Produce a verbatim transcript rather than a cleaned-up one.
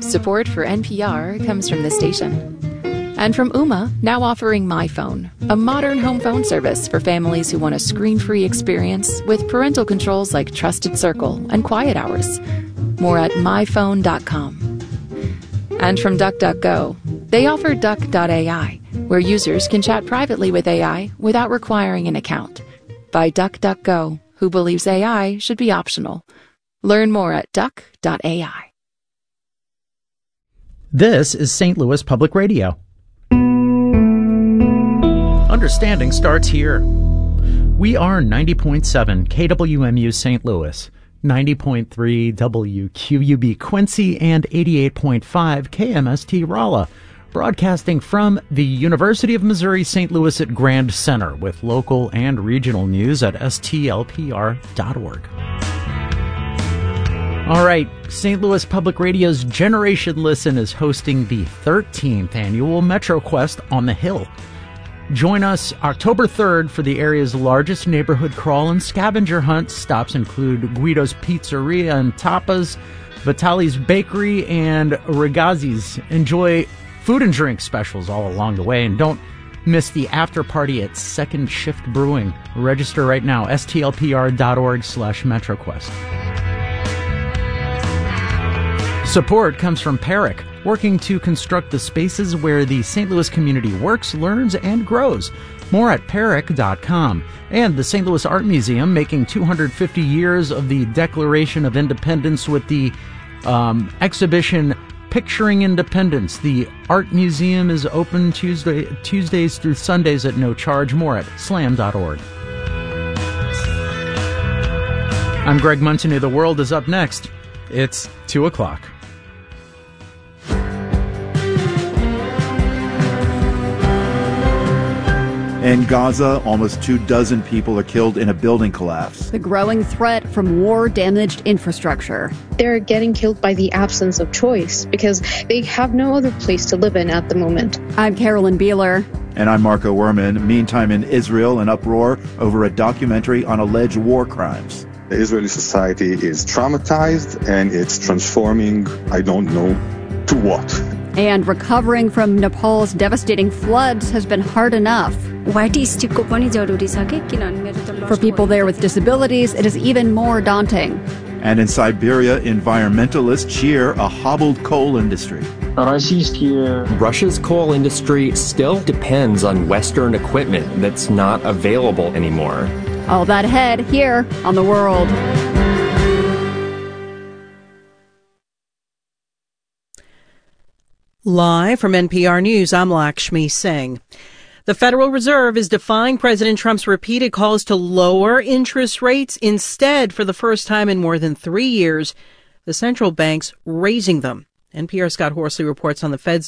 Support for N P R comes from this station. And from Ooma, now offering MyPhone, a modern home phone service for families who want a screen-free experience with parental controls like Trusted Circle and Quiet Hours. More at my phone dot com. And from DuckDuckGo, they offer Duck dot A I, where users can chat privately with A I without requiring an account. By DuckDuckGo, who believes A I should be optional. Learn more at duck dot A I. This is Saint Louis Public Radio. Understanding starts here. We are ninety point seven K W M U Saint Louis, ninety point three W Q U B Quincy, and eighty-eight point five K M S T Rolla, broadcasting from the University of Missouri Saint Louis at Grand Center with local and regional news at S T L P R dot org. All right, Saint Louis Public Radio's Generation Listen is hosting the thirteenth annual MetroQuest on the Hill. Join us October third for the area's largest neighborhood crawl and scavenger hunt. Stops include Guido's Pizzeria and Tapas, Vitali's Bakery, and Ragazzi's. Enjoy food and drink specials all along the way, and don't miss the after party at Second Shift Brewing. Register right now, S T L P R dot org slash MetroQuest. Support comes from Perrick, working to construct the spaces where the Saint Louis community works, learns, and grows. More at perrick dot com. And the Saint Louis Art Museum, making two hundred fifty years of the Declaration of Independence with the um, exhibition Picturing Independence. The Art Museum is open Tuesday, Tuesdays through Sundays at no charge. More at slam dot org. I'm Greg Munson. The World is up next. It's two o'clock. In Gaza, almost two dozen people are killed in a building collapse. The growing threat from war-damaged infrastructure. They're getting killed by the absence of choice because they have no other place to live in at the moment. I'm Carolyn Beeler. And I'm Marco Werman. Meantime, in Israel, an uproar over a documentary on alleged war crimes. The Israeli society is traumatized and it's transforming, I don't know, to what. And recovering from Nepal's devastating floods has been hard enough. For people there with disabilities, it is even more daunting. And in Siberia, environmentalists cheer a hobbled coal industry. Russia's coal industry still depends on Western equipment that's not available anymore. All that ahead here on The World. Live from N P R News, I'm Lakshmi Singh. The Federal Reserve is defying President Trump's repeated calls to lower interest rates. Instead, for the first time in more than three years, the central bank's raising them. N P R Scott Horsley reports on the Fed's